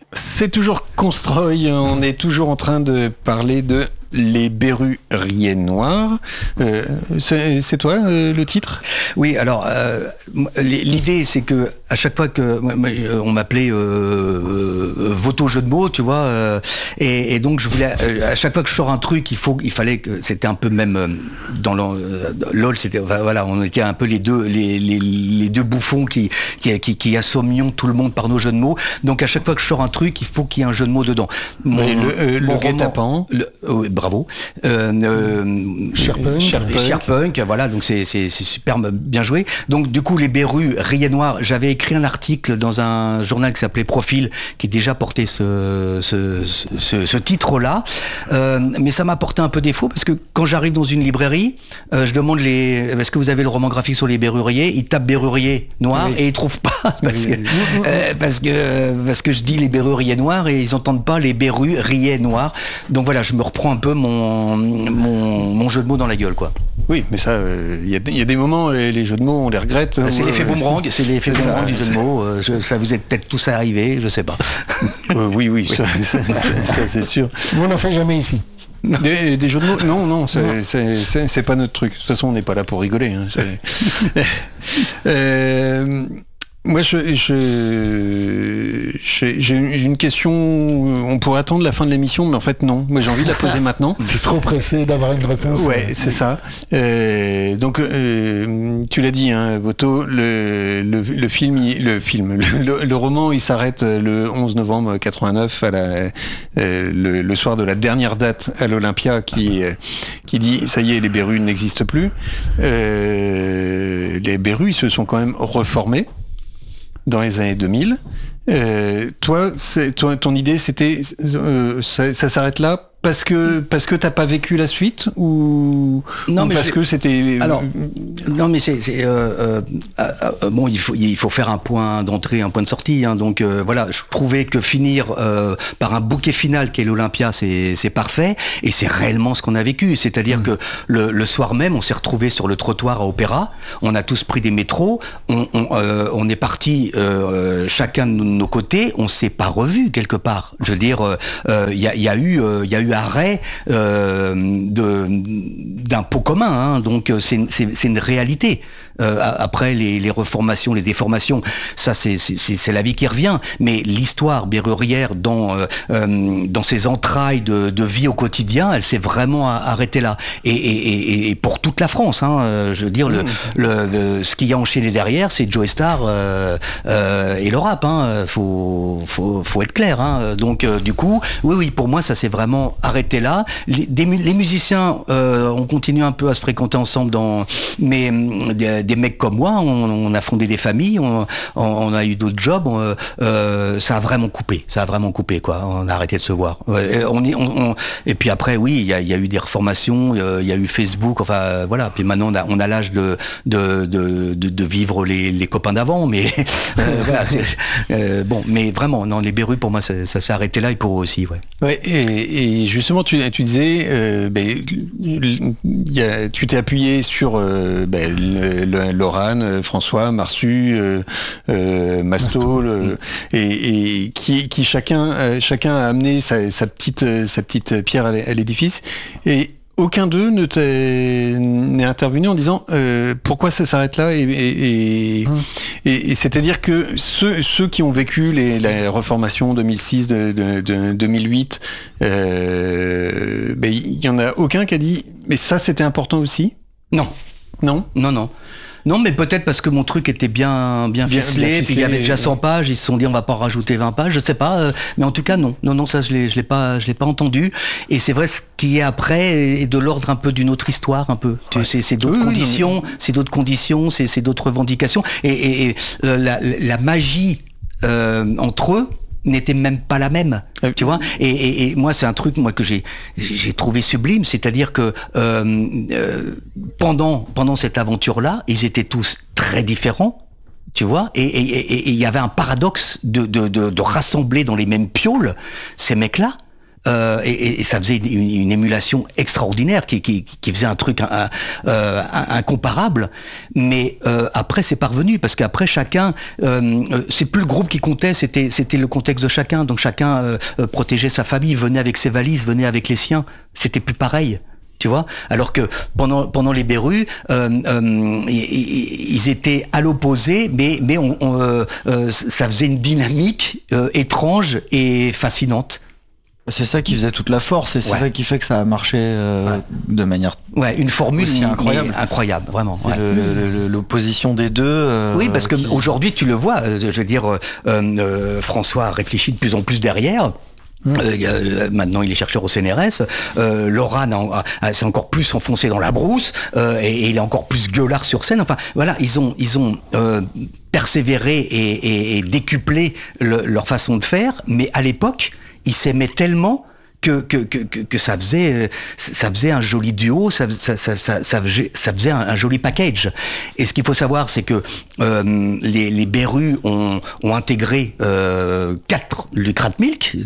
C'est toujours Constroy, on est toujours en train de parler de Les Berruriers Noirs. C'est toi le titre ? Oui, alors l'idée c'est que à chaque fois que on m'appelait Voto jeu de mots, tu vois, et donc je voulais à chaque fois que je sors un truc, il fallait que c'était un peu même dans LOL, c'était voilà, on était un peu les deux bouffons qui assommions tout le monde par nos jeux de mots. Donc à chaque fois que je sors un truc, il faut qu'il y ait un jeu de mots dedans. Le guet-apens. Bravo. Sherpunk, voilà, donc c'est super bien joué. Donc du coup, Les Berruriers Noirs, j'avais écrit un article dans un journal qui s'appelait Profil, qui déjà portait ce titre-là, mais ça m'a porté un peu défaut, parce que quand j'arrive dans une librairie, je demande est-ce que vous avez le roman graphique sur les Berruriers, ils tapent Berruriers Noirs, et ils trouvent pas, parce que je dis Les Berruriers Noirs, et ils entendent pas Les Berruriers Noirs. Donc voilà, je me reprends un peu mon jeu de mots dans la gueule, quoi. Oui, mais ça, il y a des moments, les jeux de mots, on les regrette. C'est l'effet boomerang, du jeu de mots. Ça vous est peut-être tous arrivé, je sais pas. Oui, ça c'est sûr. Mais on n'en fait jamais ici. Des jeux de mots, non, c'est pas notre truc. De toute façon, on n'est pas là pour rigoler. Hein, moi, j'ai une question. On pourrait attendre la fin de l'émission, mais en fait, non. Moi, j'ai envie de la poser maintenant. T'es trop pressé d'avoir une réponse. Ouais, c'est ça. Donc, tu l'as dit, hein, Voto, le roman, il s'arrête le 11 novembre 89 le soir de la dernière date à l'Olympia qui dit ça y est, les Berrus n'existent plus. Les Berrus, ils se sont quand même reformés dans les années 2000. Toi, ton idée, c'était ça s'arrête là parce que t'as pas vécu la suite ou parce que c'était. Alors non, mais bon, il faut faire un point d'entrée, un point de sortie. Hein, donc voilà, je trouvais que finir par un bouquet final qui est l'Olympia, c'est parfait, et c'est réellement ce qu'on a vécu. C'est-à-dire que le soir même, on s'est retrouvés sur le trottoir à Opéra. On a tous pris des métros. On est partis chacun de nos côtés. On s'est pas revus quelque part. Je veux dire, il y a eu arrêt d'un pot commun, hein, donc c'est une réalité. Après les reformations, les déformations, ça c'est la vie qui revient. Mais l'histoire berrurière dans ses entrailles de vie au quotidien, elle s'est vraiment arrêtée là. Et pour toute la France, hein, je veux dire, ce qui a enchaîné derrière, c'est Joe Star et le rap. Hein, faut être clair. Hein. Donc du coup, oui, pour moi ça s'est vraiment arrêté là. Les musiciens ont continué un peu à se fréquenter ensemble mais des mecs comme moi, on a fondé des familles, on a eu d'autres jobs, ça a vraiment coupé quoi. On a arrêté de se voir. Et puis après, oui, il y a eu des reformations, il y a eu Facebook, enfin voilà. Puis maintenant on a l'âge de vivre les copains d'avant, mais voilà. Bon, mais vraiment, non, les Berrus pour moi ça s'est arrêté là, et pour eux aussi, ouais. Ouais, et justement tu disais, tu t'es appuyé sur Lorane, François, Marsu, Masto, et qui chacun a amené sa petite pierre à l'édifice, et aucun d'eux n'est intervenu en disant pourquoi ça s'arrête là, et c'est-à-dire que ceux qui ont vécu la reformation 2006 de 2008, il y en a aucun qui a dit mais ça c'était important aussi. Non, mais peut-être parce que mon truc était bien ficelé, puis il y avait déjà 100 pages, ils se sont dit on va pas en rajouter 20 pages, je sais pas, mais en tout cas non, ça je l'ai pas entendu, et c'est vrai, ce qui est après est de l'ordre un peu d'une autre histoire, un peu. Ouais. C'est d'autres conditions, c'est d'autres conditions, c'est d'autres revendications, et la magie entre eux n'était même pas la même, tu vois. Et moi, c'est un truc que j'ai trouvé sublime, c'est-à-dire que pendant cette aventure-là, ils étaient tous très différents, tu vois, et il y avait un paradoxe de rassembler dans les mêmes pioles ces mecs-là. et ça faisait une émulation extraordinaire qui faisait un truc incomparable. Mais après, c'est parvenu parce qu'après chacun, c'est plus le groupe qui comptait, c'était le contexte de chacun. Donc chacun protégeait sa famille, venait avec ses valises, venait avec les siens. C'était plus pareil. Tu vois, alors que pendant les Berus, ils étaient à l'opposé, mais ça faisait une dynamique étrange et fascinante. C'est ça qui faisait toute la force, et c'est ça qui fait que ça a marché de manière une formule aussi incroyable, vraiment. C'est l'opposition des deux. Oui, parce qu'aujourd'hui, tu le vois, je veux dire, François réfléchit de plus en plus derrière. Maintenant il est chercheur au CNRS. Laurent s'est encore plus enfoncé dans la brousse et il est encore plus gueulard sur scène. Enfin voilà, ils ont persévéré et décuplé leur façon de faire, mais à l'époque ils s'aimaient tellement que ça faisait un joli duo, ça faisait un joli package. Et ce qu'il faut savoir, c'est que les Berus ont intégré 4 Lucrat Milk,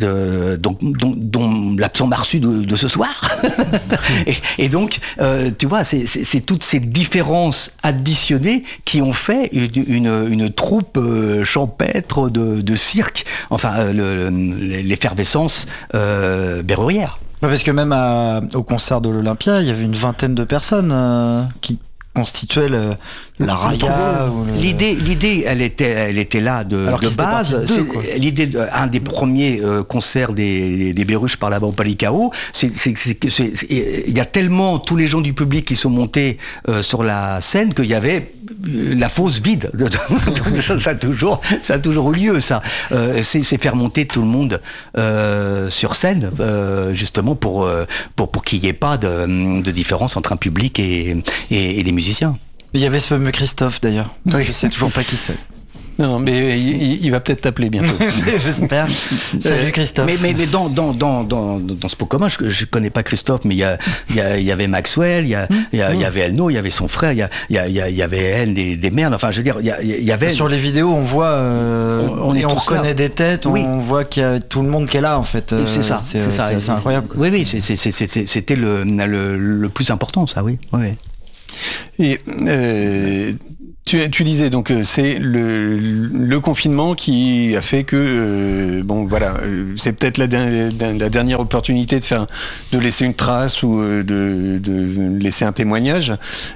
dont l'absent Marsu de ce soir. et donc, tu vois, c'est toutes ces différences additionnées qui ont fait une troupe champêtre de cirque. Enfin, l'effervescence berrurière. Parce que même au concert de l'Olympia, il y avait une vingtaine de personnes qui constituait la raya. L'idée, elle était là de base. L'idée, un des premiers concerts des Berus, je parle là-bas au Palikao, il y a tellement tous les gens du public qui sont montés sur la scène qu'il y avait la fosse vide. ça a toujours eu lieu, ça. C'est faire monter tout le monde sur scène, justement pour qu'il n'y ait pas de différence entre un public et des musiciens. Il y avait ce fameux Christophe d'ailleurs. Oui. Je sais toujours pas qui c'est. Non, mais il va peut-être t'appeler bientôt. J'espère. Salut Christophe. Mais dans ce pot commun, je connais pas Christophe, mais il y avait Maxwell, il y avait Elno, il y avait son frère, il y avait elle des merdes. Enfin, je veux dire, il y avait. Sur les vidéos, on voit, on reconnaît des têtes, on voit qu'il y a tout le monde qui est là en fait. C'est ça. C'est incroyable. Oui, c'était le plus important, ça, oui. Et tu disais donc c'est le confinement qui a fait que c'est peut-être la dernière opportunité de laisser une trace ou de laisser un témoignage.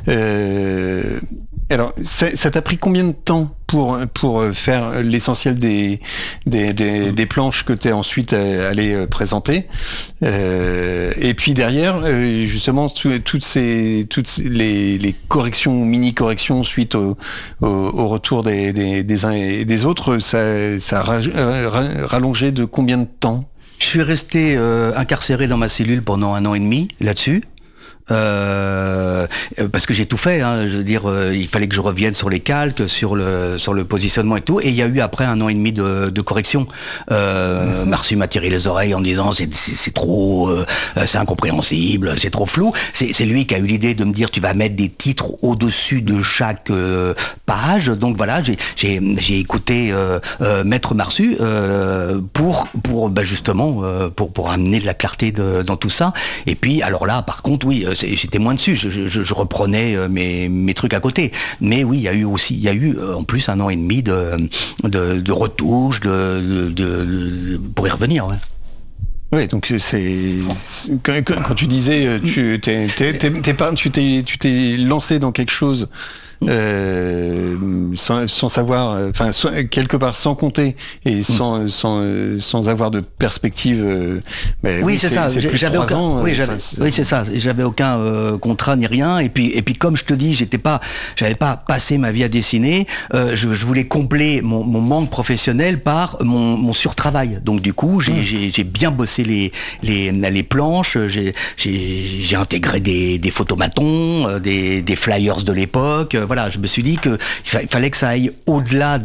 Alors ça t'a pris combien de temps pour faire l'essentiel des planches que t'es ensuite allé présenter, et puis derrière justement toutes les corrections, mini corrections suite au retour des uns et des autres, ça a rallongé de combien de temps? Je suis resté incarcéré dans ma cellule pendant 1 an et demi là-dessus. Parce que j'ai tout fait, hein, je veux dire, il fallait que je revienne sur les calques, sur le positionnement et tout, et il y a eu après 1 an et demi de correction. Marsu m'a tiré les oreilles en disant c'est trop, c'est incompréhensible, c'est trop flou. C'est lui qui a eu l'idée de me dire tu vas mettre des titres au-dessus de chaque page. Donc voilà, j'ai écouté Maître Marsu pour justement pour amener de la clarté dans tout ça. Et puis alors là, par contre, oui. J'étais moins dessus, je reprenais mes trucs à côté. Mais oui, il y a eu en plus 1 an et demi de retouches, pour y revenir. Ouais. Oui, donc quand tu disais tu t'es lancé dans quelque chose sans savoir, enfin quelque part sans compter et sans avoir de perspective. Oui, c'est ça. J'avais aucun. Oui, c'est ça. J'avais aucun contrat ni rien. Et puis comme je te dis, j'avais pas passé ma vie à dessiner. Je voulais combler mon manque professionnel par mon surtravail. Donc du coup, j'ai bien bossé les planches. J'ai intégré des photomatons, des flyers de l'époque. Voilà, je me suis dit que il fallait que ça aille au-delà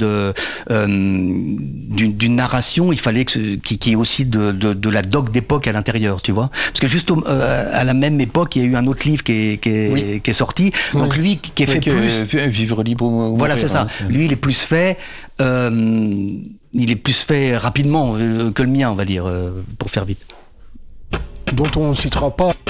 d'une narration. Il fallait qu'il y ait aussi de la doc d'époque à l'intérieur, tu vois. Parce que juste à la même époque, il y a eu un autre livre qui est sorti. Donc lui, qui est fait plus vivre libre. Voilà, c'est ça. Lui, il est plus fait. Il est plus fait rapidement que le mien, on va dire, pour faire vite. dont on ne citera pas